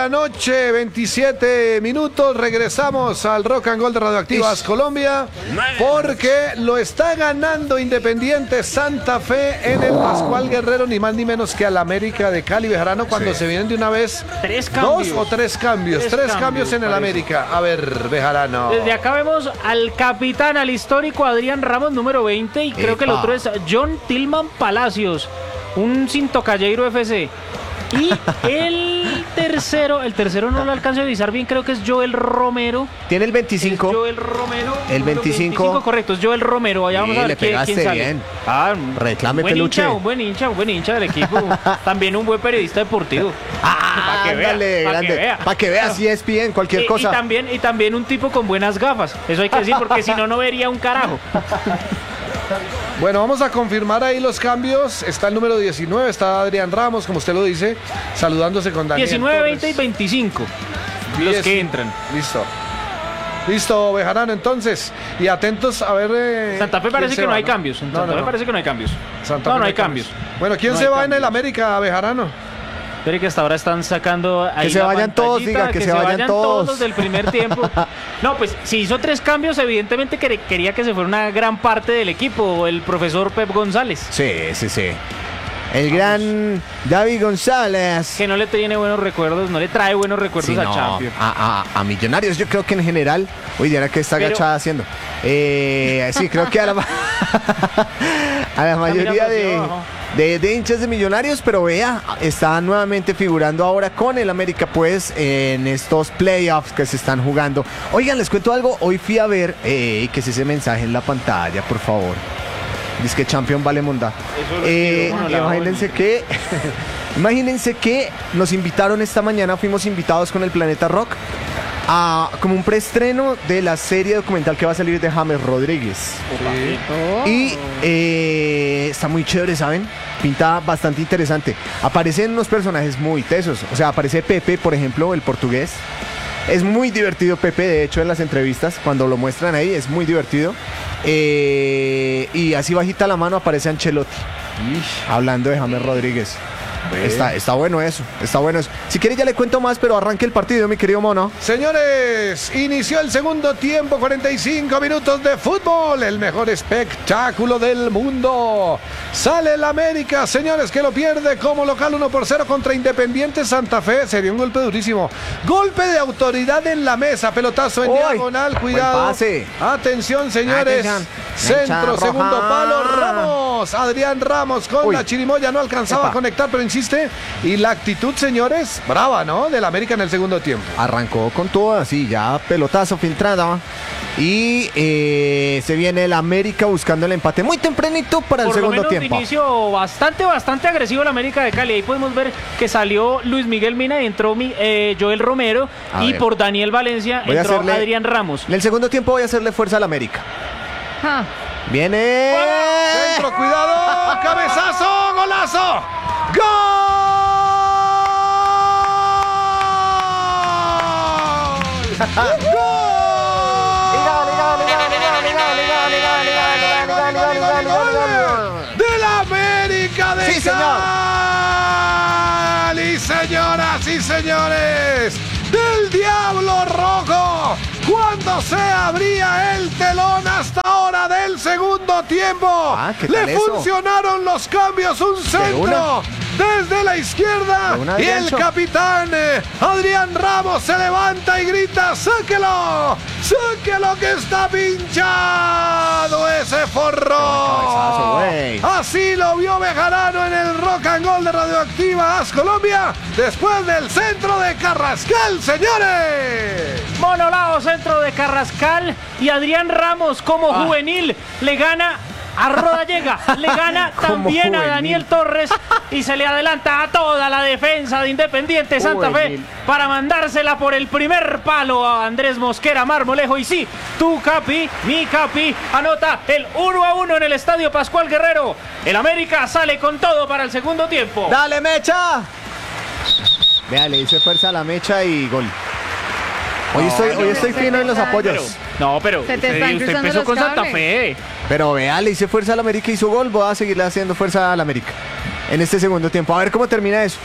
la noche, 27 minutos. Regresamos al Rock and Gold de Radioactivas Colombia, porque lo está ganando Independiente Santa Fe en el Pascual Guerrero, ni más ni menos que al América de Cali. Bejarano, cuando se vienen de una vez tres cambios en el América. A ver, Bejarano. Desde acá vemos al capitán, al histórico Adrián Ramos, número 20, y creo que el otro es John Tillman Palacios, un Cinto Calleiro FC. Y el tercero no lo alcanzo a avisar bien, creo que es Joel Romero. Tiene el 25. Es Joel Romero. El 25. Correcto, es Joel Romero. Allá vamos a ver quién sale. Bien. Reclame, Peluche. Un buen hincha del equipo. También un buen periodista deportivo. Para que vea. Para que vea si es bien cualquier cosa. Y también un tipo con buenas gafas. Eso hay que decir, porque si no, no vería un carajo. Bueno, vamos a confirmar ahí los cambios. Está el número 19, está Adrián Ramos, como usted lo dice, saludándose con Daniel 19, Torres. 20 y 25 los que entran. Listo, Bejarano, entonces. Y atentos a ver... Santa Fe parece que no hay cambios. Santa Fe parece que no hay cambios. No hay cambios. Bueno, ¿quién se va en el América, Bejarano? Pero que hasta ahora están sacando ahí que se vayan todos, diga, que se vayan todos los del primer tiempo. No, pues si hizo 3 cambios, evidentemente quería que se fuera una gran parte del equipo, el profesor Pep González. Sí. El gran David González. Que no le tiene buenos recuerdos, no le trae buenos recuerdos a Champions. A Millonarios, yo creo que en general. Uy, ¿ahora qué está agachada haciendo? Sí, creo que a la mayoría de hinchas de Millonarios, pero vea, está nuevamente figurando ahora con el América, pues, en estos playoffs que se están jugando. Oigan, les cuento algo. Hoy fui a ver, que es ese mensaje en la pantalla, por favor. Dice que Champion vale munda. Imagínense que nos invitaron esta mañana, fuimos invitados con el Planeta Rock a como un preestreno de la serie documental que va a salir de James Rodríguez. Y está muy chévere, ¿saben? Pinta bastante interesante. Aparecen unos personajes muy tesos. O sea, aparece Pepe, por ejemplo, el portugués. Es muy divertido Pepe, de hecho, en las entrevistas, cuando lo muestran ahí, es muy divertido. Y así bajita la mano aparece Ancelotti, hablando de James Rodríguez. Está bueno eso. Si quiere ya le cuento más, pero arranque el partido, mi querido mono. Señores, inició el segundo tiempo, 45 minutos de fútbol, el mejor espectáculo del mundo. Sale el América, señores, que lo pierde como local 1-0 contra Independiente Santa Fe. Sería un golpe durísimo. Golpe de autoridad en la mesa, pelotazo en diagonal, cuidado. Pase. Atención, señores. Centro, segundo palo, Ramos. Adrián Ramos con la chirimoya, no alcanzaba a conectar, pero insiste. Y la actitud, señores, brava, ¿no? Del América en el segundo tiempo. Arrancó con todo, así, ya pelotazo filtrado. Y se viene el América buscando el empate muy tempranito para el segundo tiempo. De inicio bastante agresivo el América de Cali. Ahí podemos ver que salió Luis Miguel Mina y entró Joel Romero. Y por Daniel Valencia entró Adrián Ramos. En el segundo tiempo voy a hacerle fuerza al América. Viene. Centro, cuidado. Cabezazo, golazo. ¡Gol! ¡Del América de Cali! Señoras y señores, del Diablo Rojo, cuando se abría el telón hasta ahora del segundo tiempo. Le funcionaron los cambios, un centro desde la izquierda y el capitán Adrián Ramos se levanta y grita: ¡sáquelo! ¡Sáquelo que está pinchado ese forro! Así lo vio Bejarano en el Rock and Gold de Radioactivas Colombia, después del centro de Carrascal, señores. Monolao, centro de Carrascal, y Adrián Ramos como juvenil le gana a Rodallega, le gana también a Daniel Torres y se le adelanta a toda la defensa de Independiente Santa Fe para mandársela por el primer palo a Andrés Mosquera Marmolejo. Y sí, tu capi, mi capi, anota el 1-1 en el Estadio Pascual Guerrero. El América sale con todo para el segundo tiempo. ¡Dale, Mecha! Vea, le hice fuerza a la Mecha y gol. Hoy estoy fino en los apoyos. Pero usted empezó con Santa Fe. Pero vea, le hice fuerza al América y hizo gol. Voy a seguirle haciendo fuerza al América en este segundo tiempo. A ver cómo termina eso.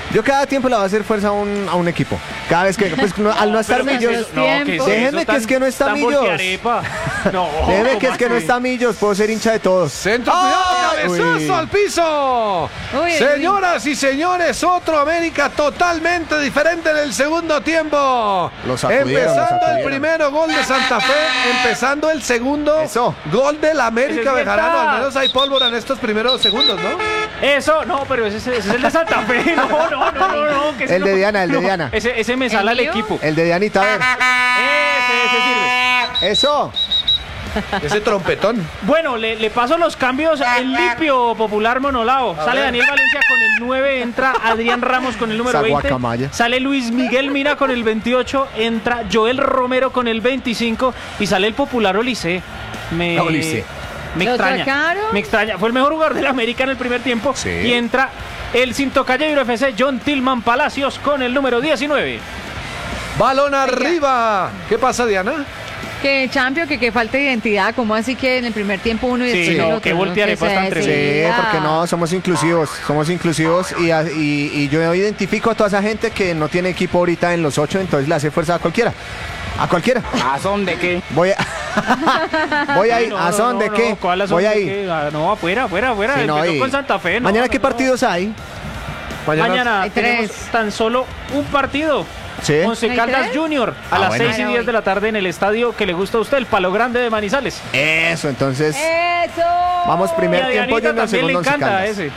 Yo cada tiempo le voy a hacer fuerza a un equipo. Cada vez que, pues, al no estar Millos. Déjeme que es que no está Millos. No, Déjeme que es que no está Millos. Puedo ser hincha de todos. Centro, cuidado, cabezazo al piso. Señoras y señores, otro América totalmente diferente en el segundo tiempo. Empezando el primero gol de Santa Fe, empezando el segundo gol del América Bejarano. Al menos hay pólvora en estos primeros segundos, ¿no? Eso, no, pero ese es el de Santa Fe. No. El de Diana, el de Diana. Ese me sale al equipo. El de Dianita, a ver. Ese sirve. Eso. Ese trompetón. Bueno, le paso los cambios en limpio popular monolao. Sale Daniel Valencia con el 9, entra Adrián Ramos con el número 20. Sale Luis Miguel Mina con el 28, entra Joel Romero con el 25 y sale el popular Olise. Me extraña. Fue el mejor jugador del América en el primer tiempo. Sí. Y entra el Cintocayeiro FC John Tillman Palacios con el número 19. Balón arriba. ¿Qué pasa, Diana? Que Champions, que falta de identidad. ¿Cómo así que en el primer tiempo uno y después el otro? Que voltearé bastante. Sí, porque no, somos inclusivos y yo identifico a toda esa gente que no tiene equipo ahorita en los 8, entonces le hace fuerza a cualquiera. ¿A cualquiera? ¿A son de qué? Voy ahí. ¿A son de qué? ¿Cuál voy ahí? No, afuera. Sí, no, con Santa Fe. ¿Mañana qué partidos hay? Mañana tenemos tan solo un partido. ¿Sí? Once Caldas Junior a las 6:10 de la tarde en el estadio que le gusta a usted, el Palo Grande de Manizales. Eso, entonces. Vamos primer tiempo y segundo le encanta ese.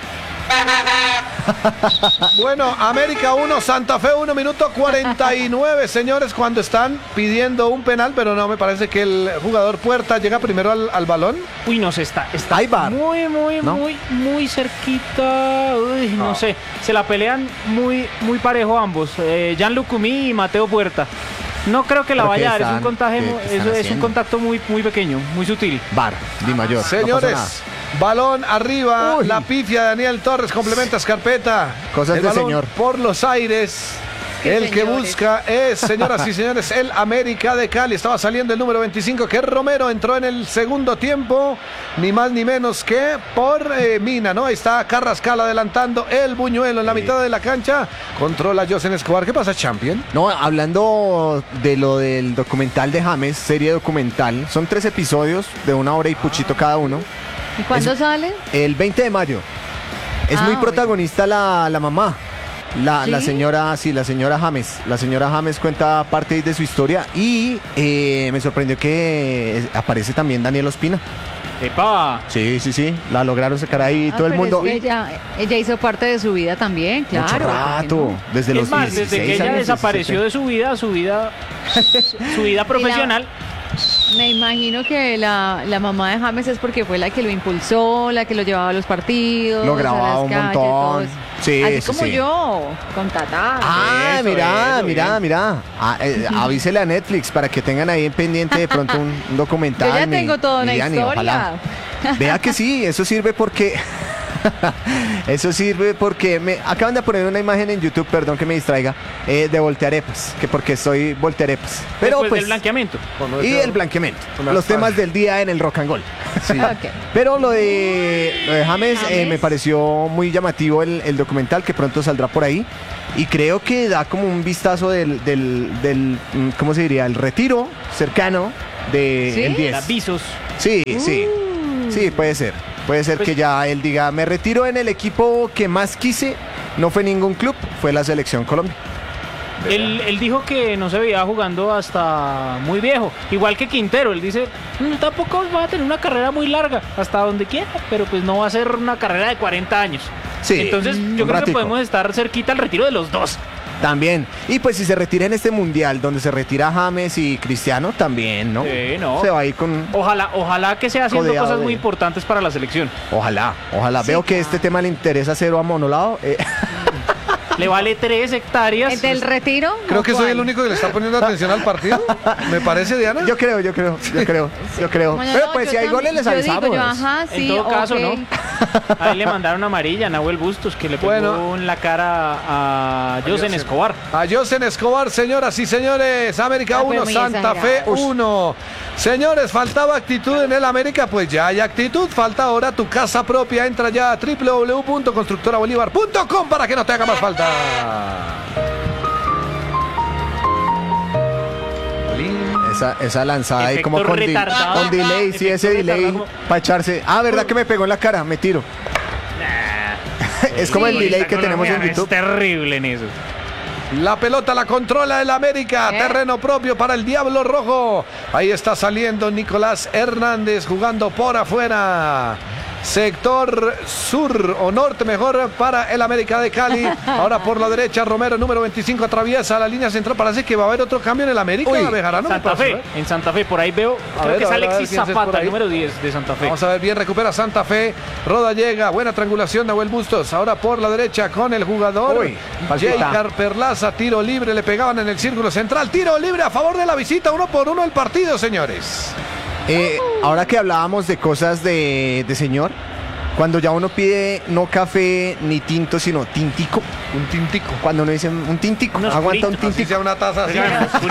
Bueno, América 1, Santa Fe 1, minuto 49, señores, cuando están pidiendo un penal, pero no, me parece que el jugador Puerta llega primero al balón. Uy, no, está muy cerquita. Uy, no sé, se la pelean muy parejo ambos, Gianluca Cumí y Mateo Puerta. No creo que la vaya a dar, es un contacto muy pequeño, muy sutil. Di mayor. Señores, balón arriba, la pifia de Daniel Torres complementa Escarpeta. Cosas de señor. Por los aires. El que busca es, señoras y señores, el América de Cali. Estaba saliendo el número 25, que Romero entró en el segundo tiempo, ni más ni menos que por Mina, ¿no? Ahí está Carrascal adelantando el buñuelo en la mitad de la cancha. Controla Josen Escobar. ¿Qué pasa, Champion? No, hablando de lo del documental de James, serie documental, son 3 episodios de 1 hora y puchito cada uno. ¿Y cuándo sale? El 20 de mayo. Es muy protagonista la mamá. La señora James. La señora James cuenta parte de su historia y me sorprendió que aparece también Daniel Ospina. ¡Epa! Sí. La lograron sacar ahí todo el mundo. Ella hizo parte de su vida también, claro. Mucho rato. Desde los 16 desde que ella años, desapareció 17. su vida profesional. Me imagino que la mamá de James es porque fue la que lo impulsó, la que lo llevaba a los partidos, lo grababa a las calles, montón. Sí, así como yo, con Tatá. Mira. Avísele a Netflix para que tengan ahí en pendiente de pronto un documental. Yo ya tengo toda una historia. Ojalá. Vea que sí, eso sirve porque... me acaban de poner una imagen en YouTube, perdón que me distraiga, de voltearepas, que porque soy voltearepas. Pero después pues del blanqueamiento. Y el blanqueamiento. Los temas del día en el Rock and Roll. Sí. Okay. Pero lo de James me pareció muy llamativo el documental que pronto saldrá por ahí. Y creo que da como un vistazo del ¿cómo se diría? El retiro cercano de el 10. Avisos. Sí, puede ser. Puede ser que ya él diga, me retiro en el equipo que más quise, no fue ningún club, fue la Selección Colombia. Él dijo que no se veía jugando hasta muy viejo, igual que Quintero. Él dice, tampoco va a tener una carrera muy larga, hasta donde quiera, pero pues no va a ser una carrera de 40 años. Sí, entonces yo creo que podemos estar cerquita al retiro de los dos. También. Y pues si se retira en este mundial donde se retira James y Cristiano, también, ¿no? Sí, no. Se va a ir con... Ojalá que sea haciendo cosas muy importantes para la selección. Ojalá. Sí, veo que este tema le interesa cero a Monolao. Le vale 3 hectáreas. ¿Del retiro? Creo que soy el único que le está poniendo atención al partido. ¿Me parece, Diana? Yo creo. Pero pues si hay goles les avisamos. En todo caso, ¿no? Ahí le mandaron amarilla a Nahuel Bustos, que le pegó en la cara a Josen Escobar. A Josen Escobar, señoras y señores. América 1, Santa Fe 1. Señores, faltaba actitud en el América. Pues ya hay actitud. Falta ahora tu casa propia. Entra ya a www.constructorabolívar.com para que no te haga más falta. Esa lanzada ahí como con retardado. delay, sí, ese delay para echarse. Ah, ¿verdad que me pegó en la cara? Me tiro. Es como el delay que tenemos en YouTube. Es terrible en eso. La pelota la controla el América. Terreno propio para el Diablo Rojo. Ahí está saliendo Nicolás Hernández jugando por afuera. Sector sur o norte mejor para el América de Cali. Ahora por la derecha Romero, número 25, atraviesa la línea central. Parece que va a haber otro cambio en el América. Santa Fe, en Santa Fe, por ahí veo. Creo que es Alexis Zapata, el número 10 de Santa Fe. Vamos a ver, bien recupera Santa Fe. Roda llega, buena triangulación de Nahuel Bustos. Ahora por la derecha con el jugador Jeicar Perlaza, tiro libre, le pegaban en el círculo central. Tiro libre a favor de la visita, 1-1 el partido, señores. Ahora que hablábamos de cosas de señor, cuando ya uno pide no café ni tinto, sino tintico. Un tintico. Cuando uno dice un tintico, aguanta un tintico. Sea una taza así.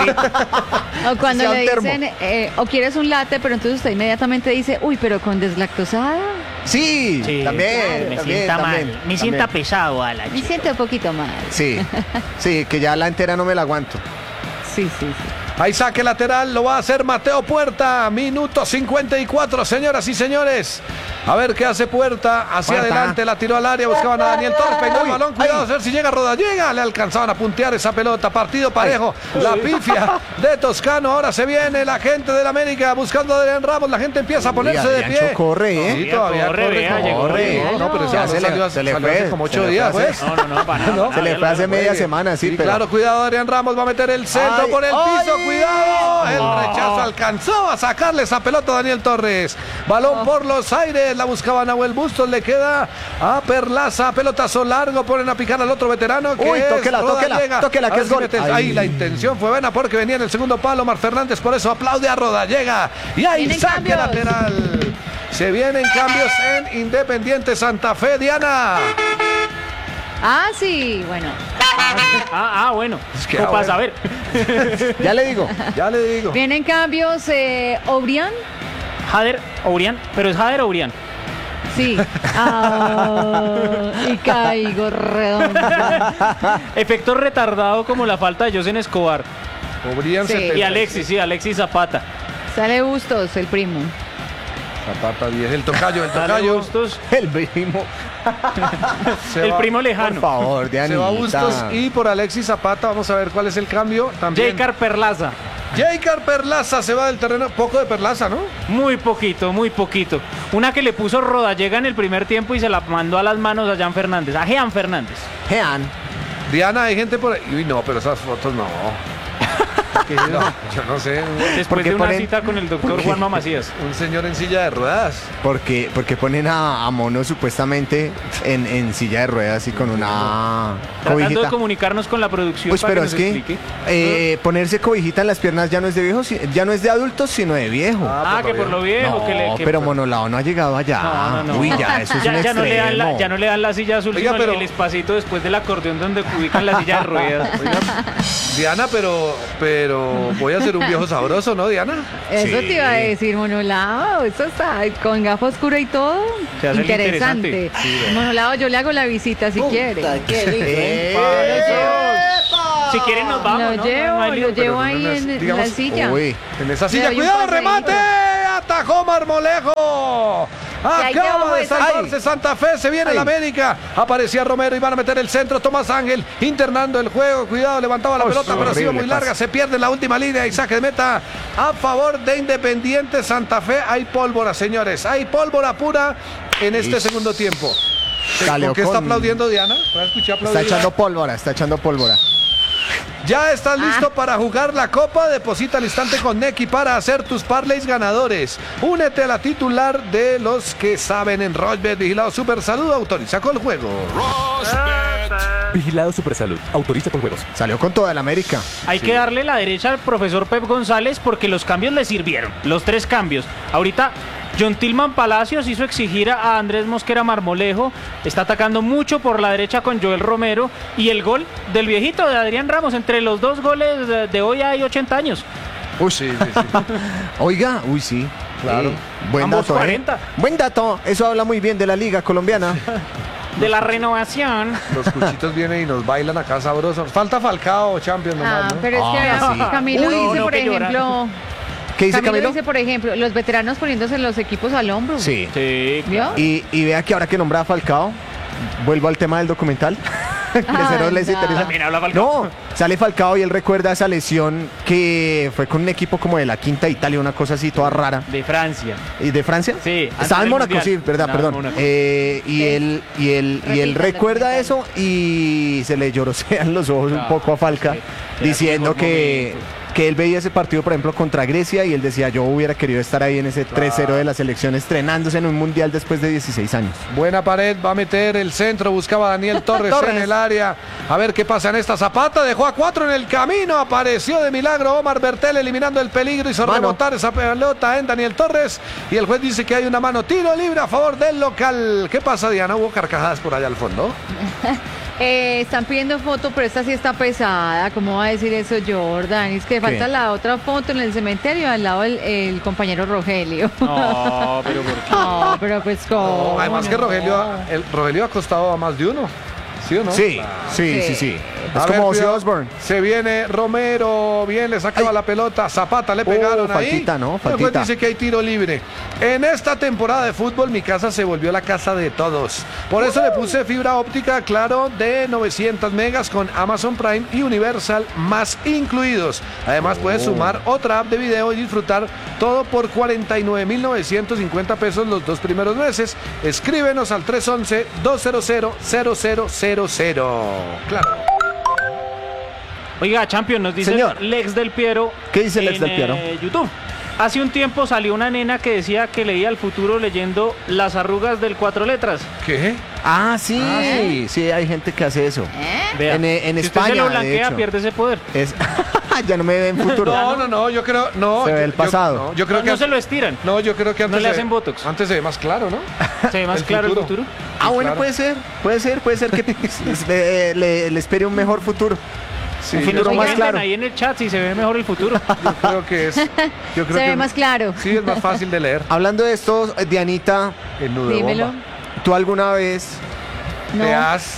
O cuando le termo. dicen, o quieres un latte, pero entonces usted inmediatamente dice, uy, pero con deslactosada. Sí, también. Me también, sienta también, mal, me sienta pesado, Alan. Me siento un poquito mal. Sí, sí, que ya la entera no me la aguanto. Sí. Ahí saque lateral, lo va a hacer Mateo Puerta. Minuto 54, señoras y señores. A ver qué hace Puerta. Hacia adelante, la tiró al área. Buscaban a Daniel Torres. Pegó el balón. Cuidado, a ver si llega Roda. Llega. Le alcanzaban a puntear esa pelota. Partido parejo. La pifia de Toscano. Ahora se viene la gente del América buscando a Adrián Ramos. La gente empieza a ponerse de pie. Corre, ¿eh? Sí, todavía corre. No, pero ya se le fue hace como 8 días, pues. No, para nada. Se le fue hace media semana, sí, pero... Claro, cuidado, Adrián Ramos va a meter el centro por el piso. Cuidado. El rechazo alcanzó a sacarle esa pelota a Daniel Torres. Balón por los aires. La buscaba Nahuel Bustos. Le queda a Perlaza. Pelotazo largo. Ponen a picar al otro veterano. Que tóquela, que es gol. Ahí la intención fue buena porque venía en el segundo palo Omar Fernández. Por eso aplaude a Roda. Llega. Y ahí saque lateral. Se vienen cambios en Independiente Santa Fe, Diana. Ah, sí, bueno. Bueno. Es que, ¿Cómo para saber? Ya le digo. Vienen cambios, Obrián. Jader Obrián, pero es Jader Obrián. Sí. Y caigo redondo. Efecto retardado como la falta de Josen Escobar. Obrián Sí. Y Alexis Zapata. Sale Bustos, el primo. Zapata 10. El tocayo. Dale Bustos, El primo. el primo lejano. Por favor, Se va Dianita. Bustos y por Alexis Zapata. Vamos a ver cuál es el cambio. También. Jeicar Perlaza. Jeicar Perlaza se va del terreno. Poco de Perlaza, ¿no? Muy poquito. Una que le puso Rodallega en el primer tiempo y se la mandó a las manos a Jean Fernández. A Jean Fernández. Jean. Diana, hay gente por ahí. Uy, no, pero esas fotos no. No, yo no sé. Después de una ponen- cita con el doctor Juanma Macías. Un señor en silla de ruedas. Porque ponen a Mono supuestamente en silla de ruedas y con una Tratando de cobijita. comunicarnos con la producción Pues para pero que es nos que explique. ponerse cobijita en las piernas ya no es de viejos, ya no es de adultos, sino de viejo. Que por lo viejo. No, que le, que pero Monolao no ha llegado allá. No. Uy, ya, eso es un ya no le dan extremo. ya no le dan la silla azul, Oiga, sino pero- el espacito después del acordeón donde ubican la silla de ruedas. Diana, pero voy a ser un viejo sabroso, ¿no, Diana? Eso Sí. te iba a decir, Monolao. Eso está con gafa oscura y todo. Se hace el Interesante. interesante. Sí, Monolao, yo le hago la visita si quiere. Si quieren nos vamos, ¿no? No hay lío, Lo pero llevo no ahí nos- en digamos, la silla. Uy, En esa Le silla, doy un cuidado, paseíto. remate. Atajó Marmolejo. ahí Acaba abajo de está. salvarse Santa Fe. Se viene el América. Aparecía Romero y van a meter el centro. Tomás Ángel internando el juego. Cuidado, levantaba la pelota, pero ha sido horrible muy larga. pase. Se pierde en la última línea y saque de meta a favor de Independiente Santa Fe. Hay pólvora, señores. Hay pólvora pura en este segundo tiempo. Salió ¿Por qué está con- aplaudiendo Diana? Escuché aplaudir. está echando pólvora. Ya estás listo para jugar la Copa. Deposita al instante con Nequi para hacer tus parlays ganadores. Únete a la titular de los que saben en Rochbet. Vigilado Super Salud. Autoriza con el juego. Vigilado Supersalud. Autoriza con juegos. Salió con toda el América. Hay que darle la derecha al profesor Pep González porque los cambios le sirvieron. Los 3 cambios. Ahorita John Tillman Palacios hizo exigir a Andrés Mosquera Marmolejo, está atacando mucho por la derecha con Joel Romero, y el gol del viejito de Adrián Ramos. Entre los dos goles de hoy hay 80 años. Uy, sí. Oiga, uy, sí. Claro. Buen Ambos dato, 40. Buen dato. Eso habla muy bien de la liga colombiana. De la renovación. Los cuchitos vienen y nos bailan acá sabrosos. Falta Falcao, Champions nomás, ¿no? Pero es que Ah, vea, sí. Camilo Uy, dice, no, por que llorar. ejemplo... ¿Qué dice Camilo? dice, por ejemplo, los veteranos poniéndose los equipos al hombro. Sí. Sí, ¿Vio? Y vea que ahora que nombra a Falcao, vuelvo al tema del documental. Que cero les Anda. interesa. También habla Falcao. No, sale Falcao y él recuerda esa lesión que fue con un equipo como de la quinta Italia, una cosa así toda rara. De Francia. ¿Y de Francia? Sí, antes Estaba en del Mónaco, Mundial. sí, verdad, Estaba en perdón. Mónaco. Y él Repítalo, recuerda repítalo. eso y se le llorosean los ojos un poco a Falca, sí. Era diciendo su mejor que él veía ese partido, por ejemplo, contra Grecia y él decía, yo hubiera querido estar ahí en ese 3-0 de la selección, estrenándose en un mundial después de 16 años. Buena pared, va a meter el centro, buscaba a Daniel Torres en el área. A ver qué pasa en esta Zapata, dejó a 4 en el camino, apareció de milagro Omar Bertel eliminando el peligro, hizo Mano. rebotar esa pelota en Daniel Torres y el juez dice que hay una mano, tiro libre a favor del local. ¿Qué pasa, Diana? ¿Hubo carcajadas por allá al fondo? Están pidiendo foto, pero esta sí está pesada. ¿Cómo va a decir eso, Jordan? Es que falta la otra foto en el cementerio al lado el compañero Rogelio. No, pero ¿por qué? No, pero pues ¿cómo? Además que no? Rogelio ha costado a más de uno. ¿Sí o no? Sí. A Es ver, como Ozzy cuidado. Osbourne. Se viene Romero, bien, le sacaba Ay. la pelota, Zapata le pegaron ahí. faltita, ¿no? El juez Faltita. dice que hay tiro libre. En esta temporada de fútbol, mi casa se volvió la casa de todos. Por eso le puse fibra óptica, claro, de 900 megas con Amazon Prime y Universal más incluidos. Además, puedes sumar otra app de video y disfrutar todo por 49.950 pesos los 2 primeros meses. Escríbenos al 311-200-0000. Claro. Oiga, Champion, nos dice Señor. Lex del Piero. ¿Qué dice Lex en, del Piero? YouTube. Hace un tiempo salió una nena que decía que leía el futuro leyendo las arrugas del 4 letras. ¿Qué? Ah, sí, sí, hay gente que hace eso. Vea, En si España, usted se lo de blanquea, hecho. pierde ese poder. Es ya no me ve en futuro. No, yo creo. No, Se ve yo- el pasado. no, yo creo No, que no se lo estiran. No, yo creo que antes. No le hacen botox. Antes se ve más claro, ¿no? Se ve más El claro futuro. el futuro. Ah, bueno, claro. puede ser que le espere un mejor futuro. Sí, Un Que nos futuro más comenten claro. ahí en el chat si se ve mejor el futuro. yo creo que es. Yo creo Se que ve más claro. Sí, es más fácil de leer. Hablando de esto, Dianita, El nudo de Dímelo. bomba. ¿tú alguna vez No. Te has.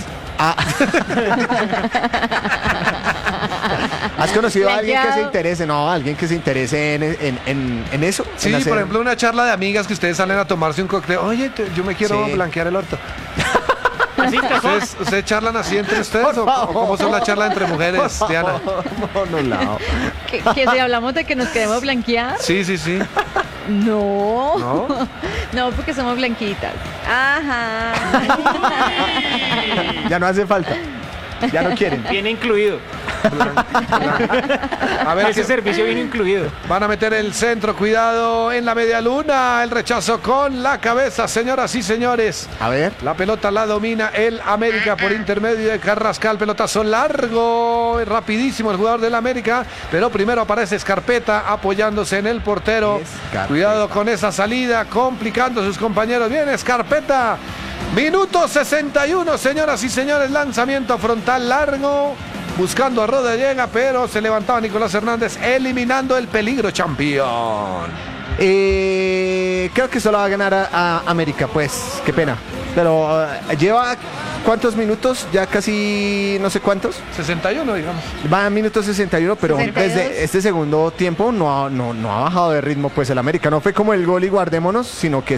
has conocido a alguien que se Blanqueado. interese? No, alguien que se interese en eso. Sí, en hacer- por ejemplo, una charla de amigas que ustedes salen a tomarse un cóctel. Oye, yo me quiero Sí. blanquear el orto. Así casual. ¿Ustedes charlan así entre ustedes o cómo son las charlas entre mujeres, Diana? No. Que si hablamos de que nos queremos blanquear. Sí. No. ¿No? No, porque somos blanquitas. Ajá. Ya no hace falta. Ya no quieren. Viene incluido. A ver, Ese servicio viene incluido. van a meter el centro, cuidado en la media luna, el rechazo con la cabeza, señoras y señores. A ver. La pelota la domina el América por intermedio de Carrascal, pelotazo largo, rapidísimo el jugador del América, pero primero aparece Escarpeta apoyándose en el portero. Escarpeta. Cuidado con esa salida, complicando a sus compañeros. Bien, Escarpeta. Minuto 61, señoras y señores, lanzamiento frontal largo. Buscando a Rodallega, pero se levantaba Nicolás Hernández, eliminando el peligro, campeón. Creo que solo va a ganar a América, pues. Qué pena. Pero lleva ¿cuántos minutos? Ya casi no sé cuántos. 61, digamos. Va a minuto 61, pero 62. desde este segundo tiempo no ha bajado de ritmo, pues el América. No fue como el gol y guardémonos, sino que